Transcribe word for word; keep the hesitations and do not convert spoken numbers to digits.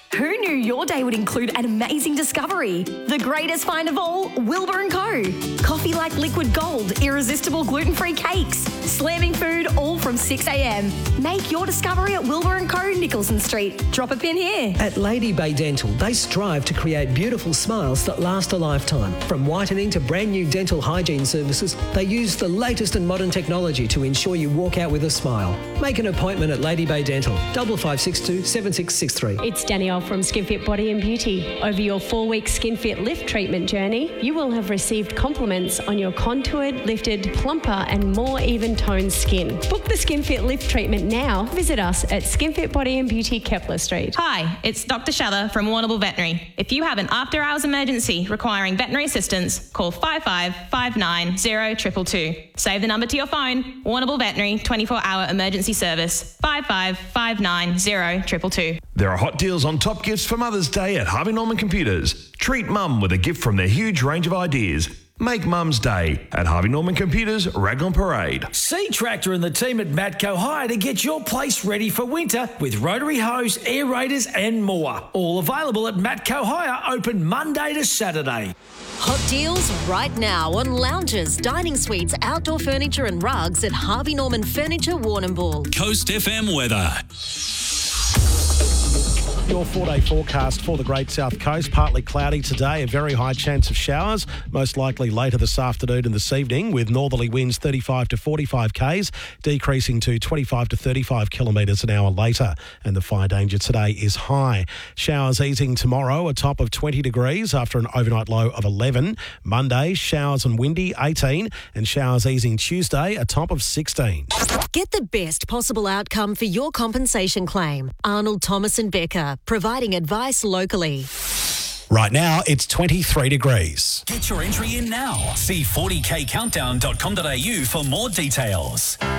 Who knew your day would include an amazing discovery? The greatest find of all, Wilbur and Co. Coffee like liquid gold, irresistible gluten-free cakes, slamming food all from six a.m. Make your discovery at Wilbur and Co. Nicholson Street. Drop a pin here. At Lady Bay Dental, they strive to create beautiful smiles that last a lifetime. From whitening to brand new dental hygiene services, they use the latest and modern technology to ensure you walk out with a smile. Make an appointment at Lady Bay Dental, double five six two seven six six three. It's Danielle from SkinFit Body and Beauty. Over your four-week SkinFit lift treatment journey, you will have received compliments on your contoured, lifted, plumper and more even-toned skin. Book the SkinFit lift treatment now. Visit us at SkinFit Body and Beauty, Kepler Street. Hi, it's Doctor Shather from Warrnambool Veterinary. If you have an after-hours emergency requiring veterinary assistance, call five five five nine zero two two two. Save the number to your phone. Warrnambool Veterinary twenty-four hour emergency service, five five five nine zero two two two. There are hot deals on top gifts for Mother's Day at Harvey Norman Computers. Treat Mum with a gift from their huge range of ideas. Make Mum's Day at Harvey Norman Computers, Raglan Parade. See Tractor and the team at Matco Hire to get your place ready for winter with rotary hose, aerators and more. All available at Matco Hire, open Monday to Saturday. Hot deals right now on lounges, dining suites, outdoor furniture and rugs at Harvey Norman Furniture, Warrnambool. Coast F M weather. Your four-day forecast for the Great South Coast. Partly cloudy today, a very high chance of showers, most likely later this afternoon and this evening, with northerly winds thirty-five to forty-five k's, decreasing to twenty-five to thirty-five kilometres an hour later. And the fire danger today is high. Showers easing tomorrow, a top of twenty degrees after an overnight low of eleven. Monday, showers and windy, eighteen. And showers easing Tuesday, a top of sixteen. Get the best possible outcome for your compensation claim. Arnold Thomas and Becker, providing advice locally. Right now, it's twenty-three degrees. Get your entry in now. See forty k countdown dot com dot a u for more details.